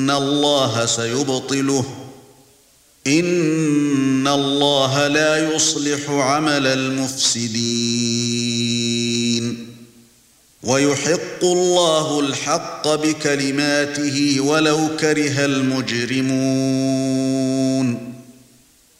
الله سيبطله إن الله لا يصلح عمل المفسدين ويحق الله الحق بكلماته ولو كره المجرمون